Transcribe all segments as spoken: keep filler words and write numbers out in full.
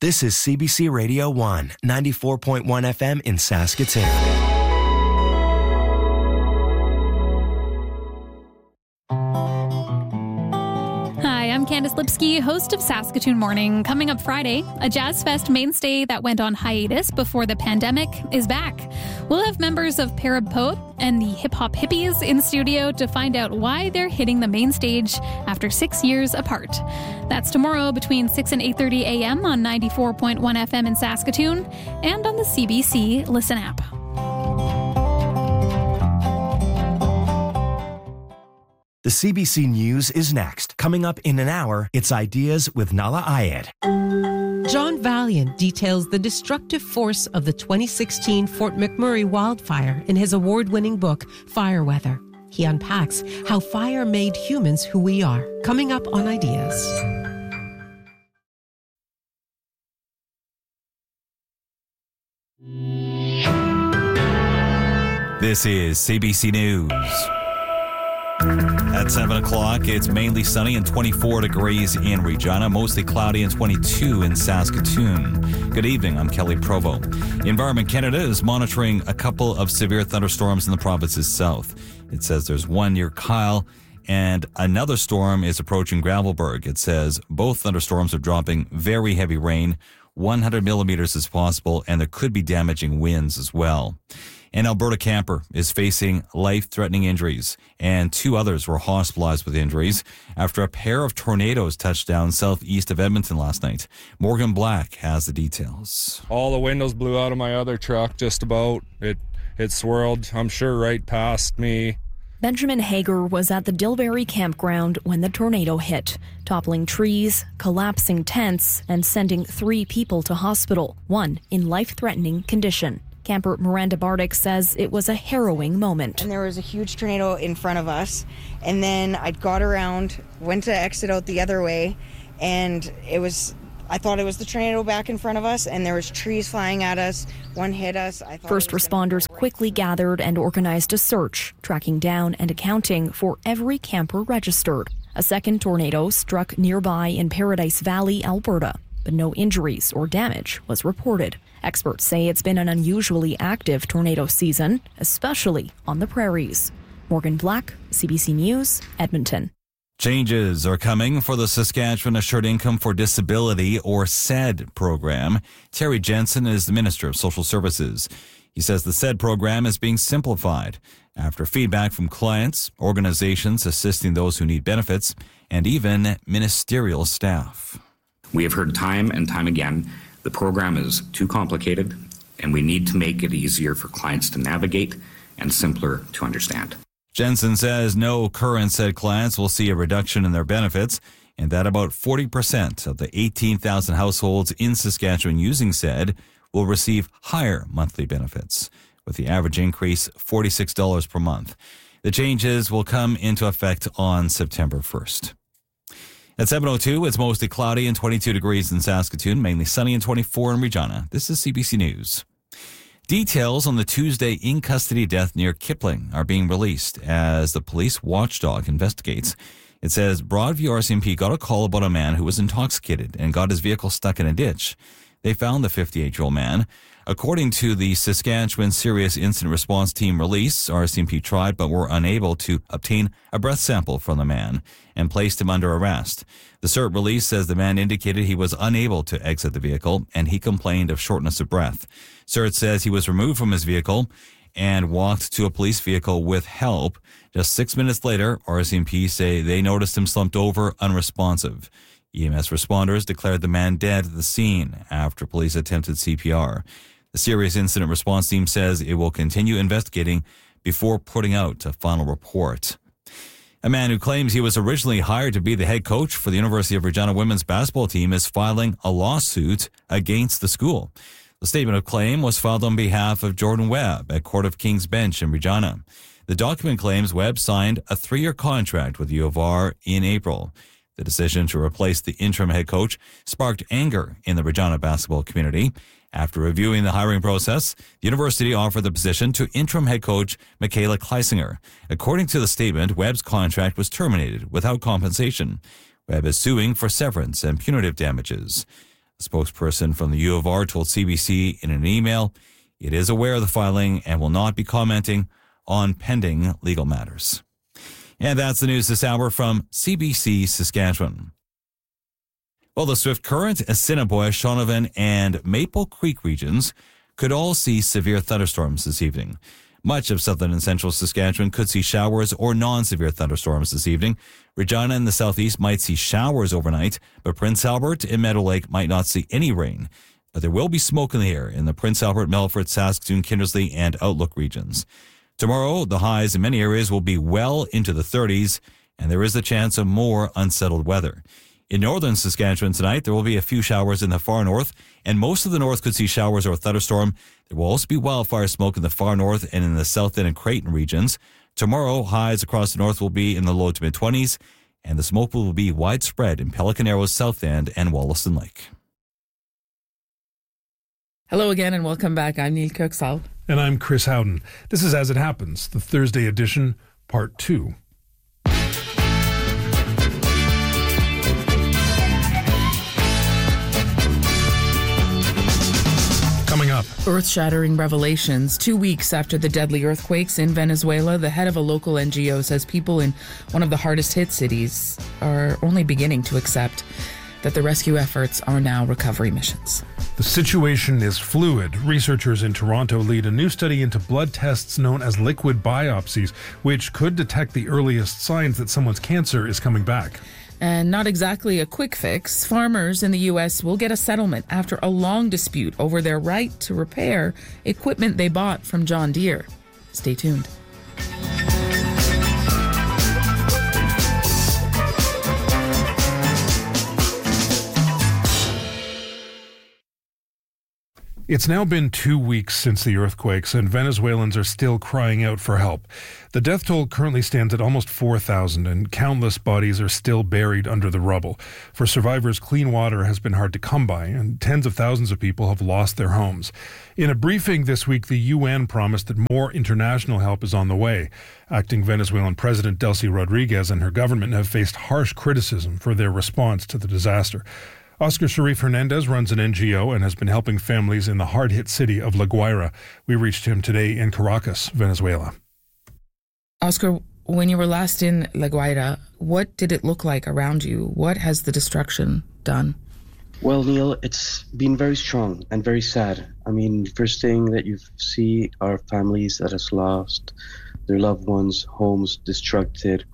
This is C B C Radio one, ninety-four point one F M in Saskatoon. Hi, I'm Candice Lipsky, host of Saskatoon Morning. Coming up Friday, a Jazz Fest mainstay that went on hiatus before the pandemic is back. We'll have members of Parab Poet and the Hip Hop Hippies in studio to find out why they're hitting the main stage after six years apart. That's tomorrow between six and eight thirty a.m. on ninety-four point one F M in Saskatoon and on the C B C Listen app. The C B C News is next. Coming up in an hour, it's Ideas with Nala Ayed. John Valiant details the destructive force of the twenty sixteen Fort McMurray wildfire in his award-winning book, Fire Weather. He unpacks how fire made humans who we are. Coming up on Ideas. This is C B C News. At seven o'clock, it's mainly sunny and twenty-four degrees in Regina, mostly cloudy and twenty-two in Saskatoon. Good evening, I'm Kelly Provo. Environment Canada is monitoring a couple of severe thunderstorms in the province's south. It says there's one near Kyle and another storm is approaching Gravelbourg. It says both thunderstorms are dropping very heavy rain, one hundred millimeters is possible, and there could be damaging winds as well. An Alberta camper is facing life-threatening injuries, and two others were hospitalized with injuries after a pair of tornadoes touched down southeast of Edmonton last night. Morgan Black has the details. All the windows blew out of my other truck, just about. It, it swirled, I'm sure, right past me. Benjamin Hager was at the Dilberry campground when the tornado hit, toppling trees, collapsing tents, and sending three people to hospital, one in life-threatening condition. Camper Miranda Bardick says it was a harrowing moment. And there was a huge tornado in front of us, and then I got around, went to exit out the other way, and it was, I thought it was the tornado back in front of us, and there was trees flying at us. One hit us. I thought First responders quickly gathered and organized a search, tracking down and accounting for every camper registered. A second tornado struck nearby in Paradise Valley, Alberta, but no injuries or damage was reported. Experts say it's been an unusually active tornado season, especially on the prairies. Morgan Black, C B C News, Edmonton. Changes are coming for the Saskatchewan Assured Income for Disability, or S E D, program. Terry Jensen is the Minister of Social Services. He says the S E D program is being simplified after feedback from clients, organizations assisting those who need benefits, and even ministerial staff. We have heard time and time again the program is too complicated, and we need to make it easier for clients to navigate and simpler to understand. Jensen says no current S E D clients will see a reduction in their benefits, and that about forty percent of the eighteen thousand households in Saskatchewan using S E D will receive higher monthly benefits, with the average increase forty-six dollars per month. The changes will come into effect on September first. At seven oh two, it's mostly cloudy and twenty-two degrees in Saskatoon, mainly sunny and twenty-four in Regina. This is C B C News. Details on the Tuesday in-custody death near Kipling are being released as the police watchdog investigates. It says Broadview R C M P got a call about a man who was intoxicated and got his vehicle stuck in a ditch. They found the fifty-eight-year-old man. According to the Saskatchewan Serious Incident Response Team release, R C M P tried but were unable to obtain a breath sample from the man and placed him under arrest. The C I R T release says the man indicated he was unable to exit the vehicle and he complained of shortness of breath. C I R T says he was removed from his vehicle and walked to a police vehicle with help. Just six minutes later, R C M P say they noticed him slumped over, unresponsive. E M S responders declared the man dead at the scene after police attempted C P R. The Serious Incident Response Team says it will continue investigating before putting out a final report. A man who claims he was originally hired to be the head coach for the University of Regina women's basketball team is filing a lawsuit against the school. The statement of claim was filed on behalf of Jordan Webb at Court of King's Bench in Regina. The document claims Webb signed a three-year contract with U of R in April. The decision to replace the interim head coach sparked anger in the Regina basketball community. After reviewing the hiring process, the university offered the position to interim head coach Michaela Kleisinger. According to the statement, Webb's contract was terminated without compensation. Webb is suing for severance and punitive damages. A spokesperson from the U of R told C B C in an email it is aware of the filing and will not be commenting on pending legal matters. And that's the news this hour from C B C Saskatchewan. Well, the Swift Current, Assiniboia, Shaunavon, and Maple Creek regions could all see severe thunderstorms this evening. Much of southern and central Saskatchewan could see showers or non-severe thunderstorms this evening. Regina in the southeast might see showers overnight, but Prince Albert and Meadow Lake might not see any rain. But there will be smoke in the air in the Prince Albert, Melfort, Saskatoon, Kindersley, and Outlook regions. Tomorrow, the highs in many areas will be well into the thirties, and there is a chance of more unsettled weather. In northern Saskatchewan tonight, there will be a few showers in the far north, and most of the north could see showers or a thunderstorm. There will also be wildfire smoke in the far north and in the south end and Creighton regions. Tomorrow, highs across the north will be in the low to mid-twenties, and the smoke will be widespread in Pelican Arrow's south end and Wollaston Lake. Hello again and welcome back. I'm Neil Kirksall. And I'm Chris Howden. This is As It Happens, the Thursday edition, part two. Coming up. Earth-shattering revelations. Two weeks after the deadly earthquakes in Venezuela, the head of a local N G O says people in one of the hardest-hit cities are only beginning to accept that the rescue efforts are now recovery missions. The situation is fluid. Researchers in Toronto lead a new study into blood tests known as liquid biopsies, which could detect the earliest signs that someone's cancer is coming back. And not exactly a quick fix. Farmers in the U S will get a settlement after a long dispute over their right to repair equipment they bought from John Deere. Stay tuned. It's now been two weeks since the earthquakes, and Venezuelans are still crying out for help. The death toll currently stands at almost four thousand, and countless bodies are still buried under the rubble. For survivors, clean water has been hard to come by, and tens of thousands of people have lost their homes. In a briefing this week, the U N promised that more international help is on the way. Acting Venezuelan President Delcy Rodriguez and her government have faced harsh criticism for their response to the disaster. Oscar Sharif Hernandez runs an N G O and has been helping families in the hard-hit city of La Guaira. We reached him today in Caracas, Venezuela. Oscar, when you were last in La Guaira, what did it look like around you? What has the destruction done? Well, Neil, it's been very strong and very sad. I mean, first thing that you see are families that has lost their loved ones, homes destructed,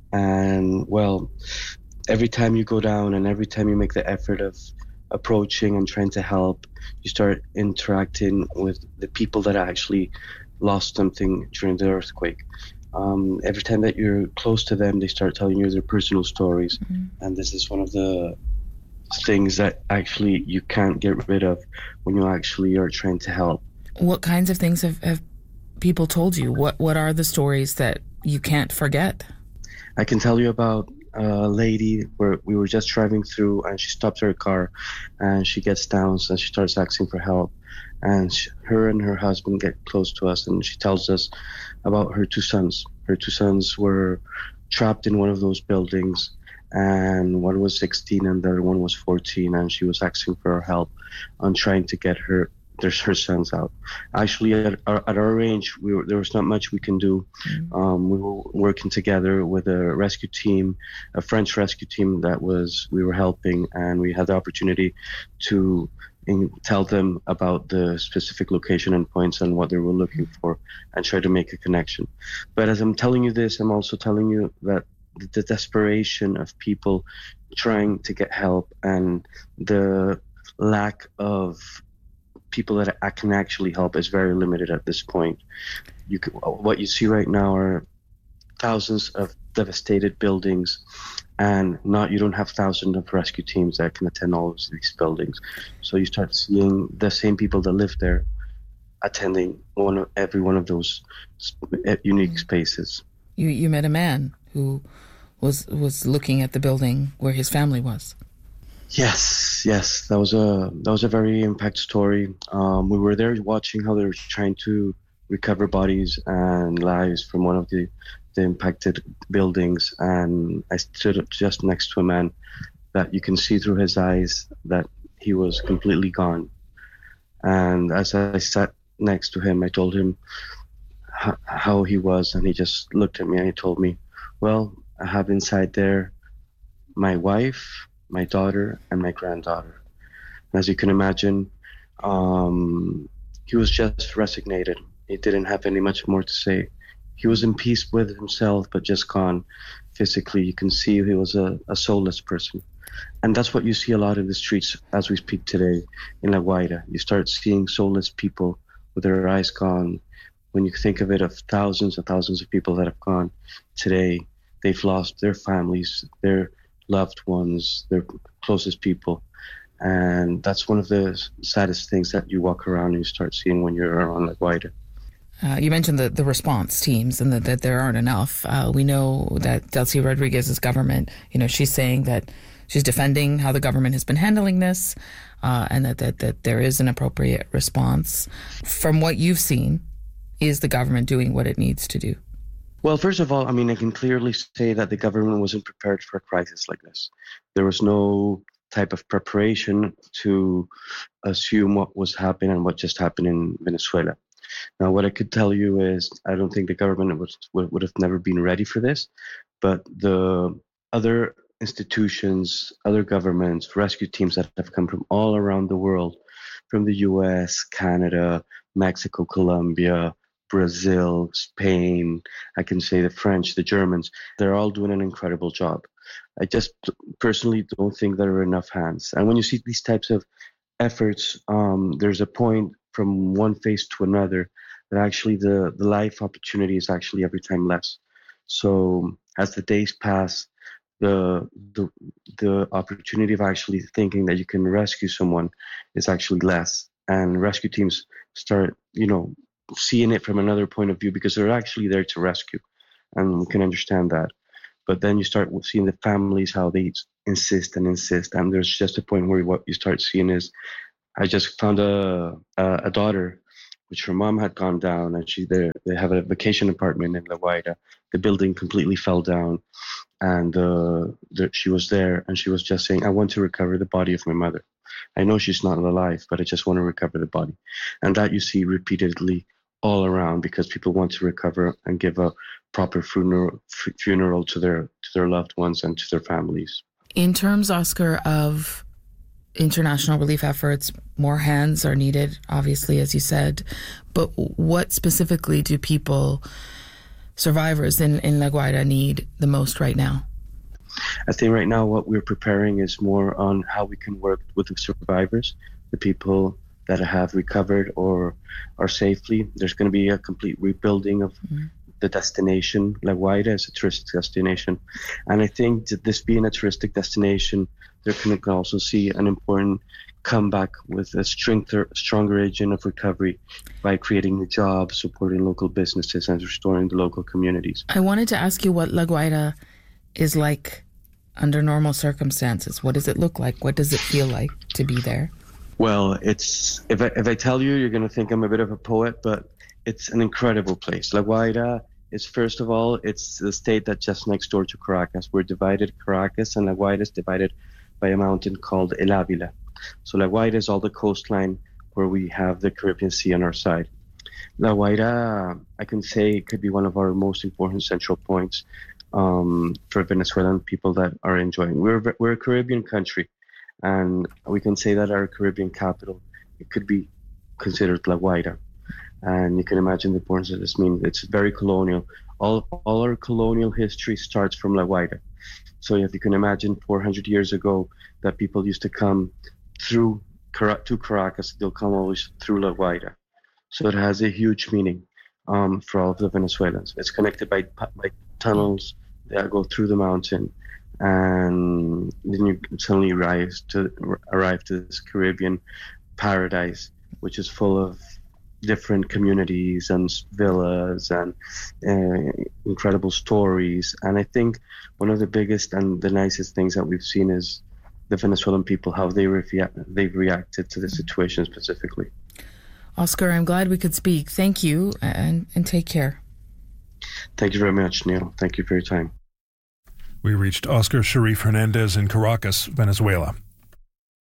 and, well, every time you go down and every time you make the effort of approaching and trying to help, you start interacting with the people that actually lost something during the earthquake. Um, every time that you're close to them, they start telling you their personal stories. Mm-hmm. And this is one of the things that actually you can't get rid of when you actually are trying to help. What kinds of things have, have people told you? What, what are the stories that you can't forget? I can tell you about a lady where we were just driving through and she stops her car and she gets down and she starts asking for help, and she, her and her husband get close to us and she tells us about her two sons. Her two sons were trapped in one of those buildings, and one was sixteen and the other one was fourteen, and she was asking for our help on trying to get her there's her sons out. Actually, at our, at our range, we were, there was not much we can do. Mm-hmm. Um, we were working together with a rescue team, a French rescue team that was we were helping, and we had the opportunity to in, tell them about the specific location and points and what they were looking for, and try to make a connection. But as I'm telling you this, I'm also telling you that the, the desperation of people trying to get help and the lack of people that I can actually help is very limited at this point. You could, what you see right now are thousands of devastated buildings, and not you don't have thousands of rescue teams that can attend all of these buildings. So you start seeing the same people that live there attending one of, every one of those unique spaces. You you met a man who was was looking at the building where his family was. Yes, yes, that was a that was a very impactful story. Um, we were there watching how they were trying to recover bodies and lives from one of the, the impacted buildings, and I stood just next to a man that you can see through his eyes that he was completely gone. And as I sat next to him, I told him h- how he was, and he just looked at me and he told me, well, I have inside there my wife, my daughter, and my granddaughter. And as you can imagine, um, he was just resignated. He didn't have any much more to say. He was in peace with himself, but just gone physically. You can see he was a, a soulless person. And that's what you see a lot in the streets as we speak today in La Guaira. You start seeing soulless people with their eyes gone. When you think of it, of thousands and thousands of people that have gone today, they've lost their families, their loved ones, their closest people. And that's one of the saddest things that you walk around and you start seeing when you're around La Guaira. Uh, you mentioned the, the response teams and that, that there aren't enough. Uh, we know that Delcy Rodriguez's government, you know, she's saying that she's defending how the government has been handling this uh, and that, that, that there is an appropriate response. From what you've seen, is the government doing what it needs to do? Well, first of all, I mean, I can clearly say that the government wasn't prepared for a crisis like this. There was no type of preparation to assume what was happening and what just happened in Venezuela. Now, what I could tell you is I don't think the government was, would, would have never been ready for this, but the other institutions, other governments, rescue teams that have come from all around the world, from the U S, Canada, Mexico, Colombia, Brazil, Spain, I can say the French, the Germans, they're all doing an incredible job. I just personally don't think there are enough hands. And when you see these types of efforts, um, there's a point from one phase to another that actually the, the life opportunity is actually every time less. So as the days pass, the, the the opportunity of actually thinking that you can rescue someone is actually less. And rescue teams start, you know, seeing it from another point of view because they're actually there to rescue, and we can understand that. But then you start seeing the families, how they insist and insist, and there's just a point where what you start seeing is, I just found a a, a daughter, which her mom had gone down, and she they they have a vacation apartment in La Guaira. The building completely fell down, and uh, the, she was there, and she was just saying, "I want to recover the body of my mother. I know she's not alive, but I just want to recover the body." And that you see repeatedly all around because people want to recover and give a proper funeral funeral to their to their loved ones and to their families. In terms, Oscar, of international relief efforts, more hands are needed, obviously, as you said. But what specifically do people, survivors in, in La Guaira, need the most right now? I think right now what we're preparing is more on how we can work with the survivors, the people that have recovered or are safely. There's going to be a complete rebuilding of mm-hmm. the destination. La Guaira is a touristic destination. And I think that this being a touristic destination, they can also see an important comeback with a stronger, stronger agent of recovery by creating the jobs, supporting local businesses, and restoring the local communities. I wanted to ask you what La Guaira is like under normal circumstances. What does it look like? What does it feel like to be there? Well, it's if I, if I tell you, you're going to think I'm a bit of a poet, but it's an incredible place. La Guaira is, first of all, it's the state that's just next door to Caracas. We're divided, Caracas and La Guaira is divided by a mountain called El Ávila. So La Guaira is all the coastline where we have the Caribbean Sea on our side. La Guaira, I can say, could be one of our most important central points um, for Venezuelan people that are enjoying. We're we're a Caribbean country, and we can say that our Caribbean capital, it could be considered La Guaira. And you can imagine the importance of this means. It's very colonial. All all our colonial history starts from La Guaira. So if you can imagine four hundred years ago that people used to come through to Caracas, they'll come always through La Guaira. So it has a huge meaning um, for all of the Venezuelans. It's connected by by tunnels that go through the mountain, and then you suddenly arrive to arrive to this Caribbean paradise, which is full of different communities and villas and uh, incredible stories. And I think one of the biggest and the nicest things that we've seen is the Venezuelan people, how they rea- they've reacted to the situation specifically. Oscar, I'm glad we could speak. Thank you, and, and take care. Thank you very much, Neil. Thank you for your time. We reached Oscar Sharif Hernandez in Caracas, Venezuela.